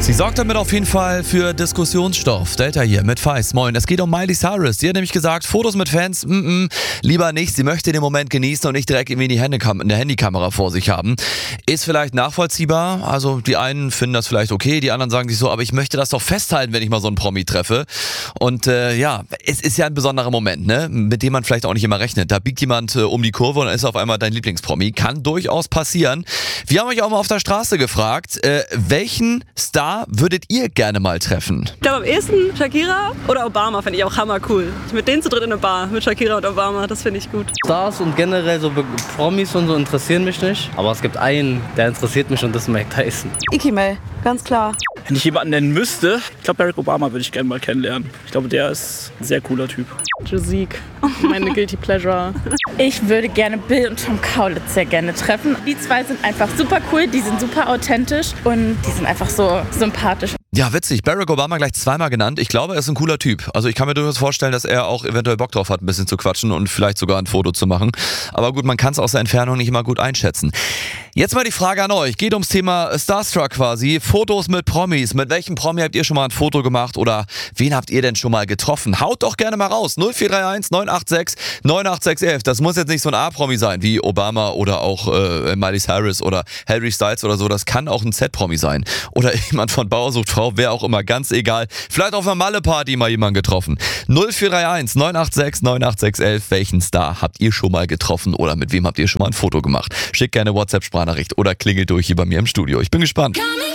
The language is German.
Sie sorgt damit auf jeden Fall für Diskussionsstoff. Delta hier mit Feist. Moin. Es geht um Miley Cyrus. Sie hat nämlich gesagt, Fotos mit Fans, lieber nicht. Sie möchte den Moment genießen und nicht direkt irgendwie eine Handykamera vor sich haben. Ist vielleicht nachvollziehbar. Also die einen finden das vielleicht okay, die anderen sagen sich so, aber ich möchte das doch festhalten, wenn ich mal so einen Promi treffe. Und es ist ja ein besonderer Moment, ne? Mit dem man vielleicht auch nicht immer rechnet. Da biegt jemand um die Kurve und dann ist auf einmal dein Lieblingspromi. Kann durchaus passieren. Wir haben euch auch mal auf der Straße gefragt, welchen Star würdet ihr gerne mal treffen? Ich glaube am ehesten Shakira oder Obama finde ich auch hammer cool. Mit denen zu dritt in eine Bar, mit Shakira und Obama, das finde ich gut. Stars und generell so Promis und so interessieren mich nicht. Aber es gibt einen, der interessiert mich und das ist Mike Tyson. Ikimel, ganz klar. Wenn ich jemanden nennen müsste, ich glaube Barack Obama würde ich gerne mal kennenlernen. Ich glaube, der ist ein sehr cooler Typ. Musik, meine Guilty Pleasure. Ich würde gerne Bill und Tom Kaulitz sehr gerne treffen. Die zwei sind einfach super cool, die sind super authentisch und die sind einfach so sympathisch. Ja, witzig. Barack Obama gleich zweimal genannt. Ich glaube, er ist ein cooler Typ. Also ich kann mir durchaus vorstellen, dass er auch eventuell Bock drauf hat, ein bisschen zu quatschen und vielleicht sogar ein Foto zu machen. Aber gut, man kann es aus der Entfernung nicht immer gut einschätzen. Jetzt mal die Frage an euch. Geht ums Thema Starstruck quasi. Fotos mit Promis. Mit welchem Promi habt ihr schon mal ein Foto gemacht oder wen habt ihr denn schon mal getroffen? Haut doch gerne mal raus. 0431 986 98611. Das muss jetzt nicht so ein A-Promi sein wie Obama oder auch Miley Cyrus oder Harry Styles oder so. Das kann auch ein Z-Promi sein. Oder jemand von Bauer sucht Frau, wer auch immer, ganz egal. Vielleicht auf einer Malle-Party mal jemanden getroffen. 0431 986 98611. Welchen Star habt ihr schon mal getroffen oder mit wem habt ihr schon mal ein Foto gemacht? Schickt gerne WhatsApp-Sprachnachricht oder klingelt durch hier bei mir im Studio. Ich bin gespannt.